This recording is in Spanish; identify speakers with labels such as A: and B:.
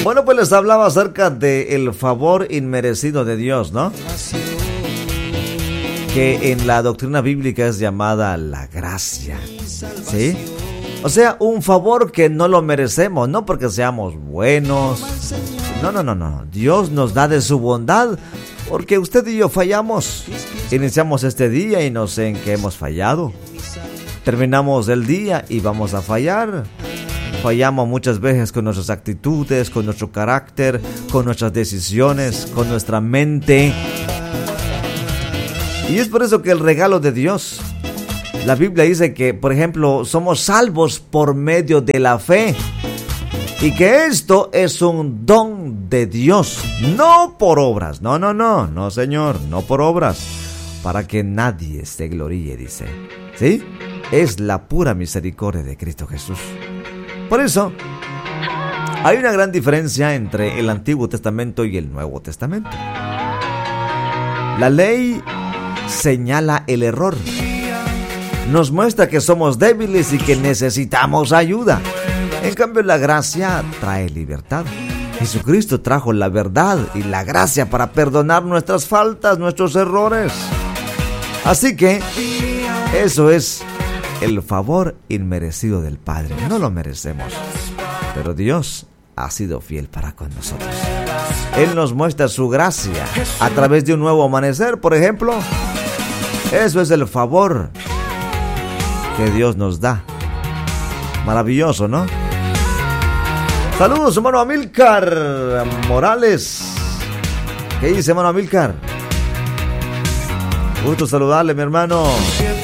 A: Bueno, pues les hablaba acerca del favor inmerecido de Dios, ¿no? Que en la doctrina bíblica es llamada la gracia, ¿sí? O sea, un favor que no lo merecemos, no porque seamos buenos. No. Dios nos da de su bondad porque usted y yo fallamos. Iniciamos este día y no sé en qué hemos fallado. Terminamos el día y vamos a fallar. Fallamos muchas veces con nuestras actitudes, con nuestro carácter, con nuestras decisiones, con nuestra mente. Y es por eso que el regalo de Dios, la Biblia dice que, por ejemplo, somos salvos por medio de la fe. Y que esto es un don de Dios, no por obras. No, Señor, no por obras. Para que nadie se gloríe, dice. ¿Sí? Es la pura misericordia de Cristo Jesús. Por eso, hay una gran diferencia entre el Antiguo Testamento y el Nuevo Testamento. La ley señala el error. Nos muestra que somos débiles y que necesitamos ayuda. En cambio, la gracia trae libertad. Jesucristo trajo la verdad y la gracia para perdonar nuestras faltas, nuestros errores. Así que, eso es el favor inmerecido del Padre. No lo merecemos, pero Dios ha sido fiel para con nosotros. Él nos muestra su gracia a través de un nuevo amanecer, por ejemplo. Eso es el favor que Dios nos da. Maravilloso, ¿no? Saludos, hermano Amílcar Morales. ¿Qué dice, hermano Amílcar? Gusto saludarle, mi hermano.